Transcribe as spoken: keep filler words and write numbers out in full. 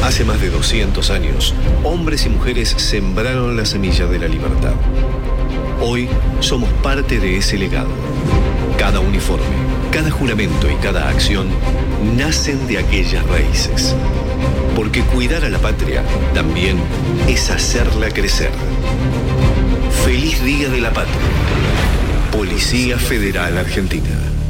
Hace más de doscientos años, hombres y mujeres sembraron la semilla de la libertad. Hoy somos parte de ese legado. Cada uniforme, cada juramento y cada acción nacen de aquellas raíces. Porque cuidar a la patria también es hacerla crecer. Feliz Día de la Patria. Policía Federal Argentina.